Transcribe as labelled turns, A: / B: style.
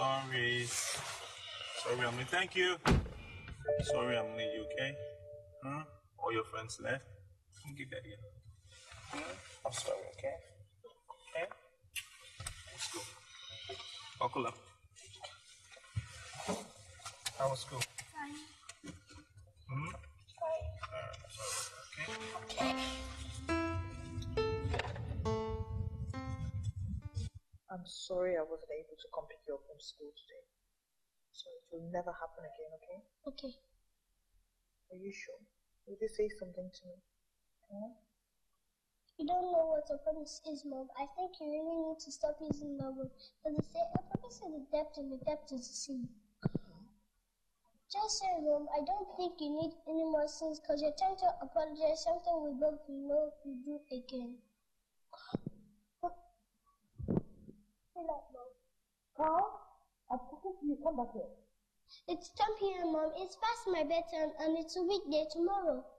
A: Sorry. Sorry, I'm late. Thank you. Sorry, I'm late. You okay? Huh? All your friends left? Get that again. I'm sorry, okay? Okay? Let's go. Buckle up. How was school?
B: Fine.
A: Okay.
C: I'm sorry I wasn't able to come pick you up from school today. So it will never happen again, okay?
B: Okay.
C: Are you sure? Will you say something to me? Huh?
B: You don't know what a promise is, Mom. I think you really need to stop using that word. Because they say a promise is a debt and the debt is a sin. Just say, Mom, I don't think you need any more sins because you're trying to apologize something we both know you do again. Say that, Mom.
C: Carl, I'm talking to you. Come back here.
B: It's 10 p.m., Mom. It's past my bedtime and it's a weekday tomorrow.